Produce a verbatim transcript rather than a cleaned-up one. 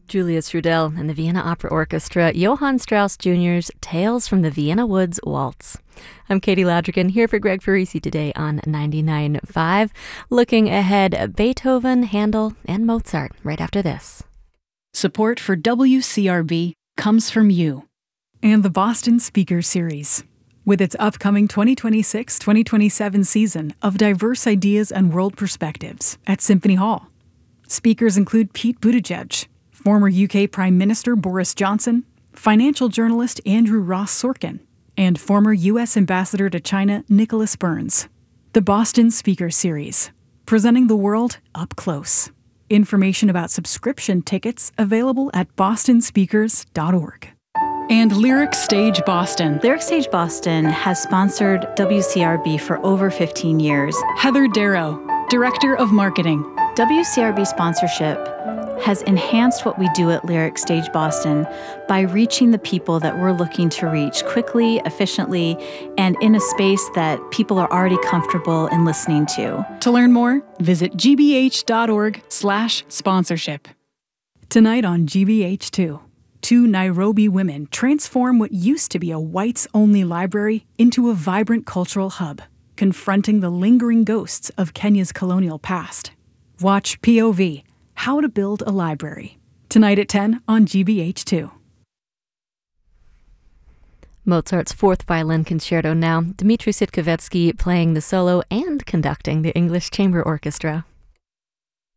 Julius Rudel and the Vienna Opera Orchestra, Johann Strauss Junior's Tales from the Vienna Woods Waltz. I'm Katie Ladrigan here for Greg Parisi today on ninety-nine point five. Looking ahead at Beethoven, Handel, and Mozart right after this. Support for W C R B comes from you. And the Boston Speaker Series. With its upcoming twenty twenty-six twenty twenty-seven season of diverse ideas and world perspectives at Symphony Hall. Speakers include Pete Buttigieg, former U K Prime Minister Boris Johnson, financial journalist Andrew Ross Sorkin, and former U S Ambassador to China Nicholas Burns. The Boston Speaker Series, presenting the world up close. Information about subscription tickets available at boston speakers dot org. And Lyric Stage Boston. Lyric Stage Boston has sponsored W C R B for over fifteen years. Heather Darrow, Director of Marketing. W C R B sponsorship has enhanced what we do at Lyric Stage Boston by reaching the people that we're looking to reach quickly, efficiently, and in a space that people are already comfortable in listening to. To learn more, visit g b h dot org slash sponsorship. Tonight on G B H two, two Nairobi women transform what used to be a whites-only library into a vibrant cultural hub, confronting the lingering ghosts of Kenya's colonial past. Watch P O V, How to Build a Library, tonight at ten on G B H two. Mozart's Fourth Violin Concerto now. Dmitri Sitkovetsky playing the solo and conducting the English Chamber Orchestra.